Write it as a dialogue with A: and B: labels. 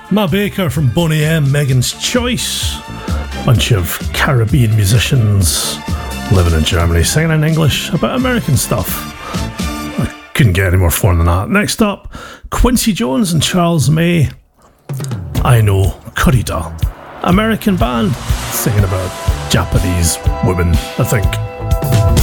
A: Ma Baker from Boney M, Megan's Choice. Bunch of Caribbean musicians living in Germany, singing in English about American stuff. I couldn't get any more foreign than that. Next up, Quincy Jones and Charles May. I Know Corrida. American band singing about Japanese women, I think.